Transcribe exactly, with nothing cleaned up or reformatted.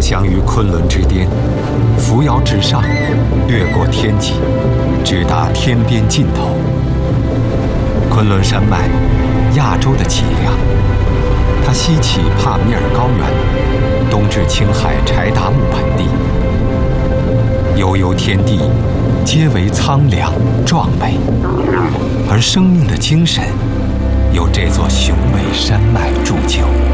翔于昆仑之巅，扶摇直上，掠过天际，直达天边尽头。昆仑山脉，亚洲的脊梁，它西起帕米尔高原，东至青海柴达木盆地。悠悠天地，皆为苍凉壮美，而生命的精神由这座雄伟山脉铸就。